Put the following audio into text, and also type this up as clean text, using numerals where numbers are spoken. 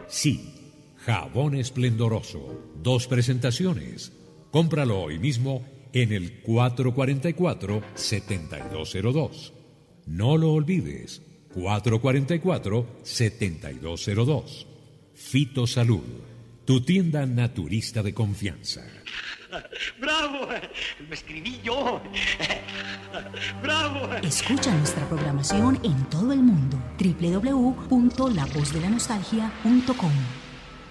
Sí, jabón esplendoroso. 2 presentaciones. Cómpralo hoy mismo en el 444-7202. No lo olvides, 444-7202. Fitosalud, tu tienda naturista de confianza. ¡Bravo! ¡Me escribí yo! ¡Bravo! Escucha nuestra programación en todo el mundo. www.lavozdeLaNostalgia.com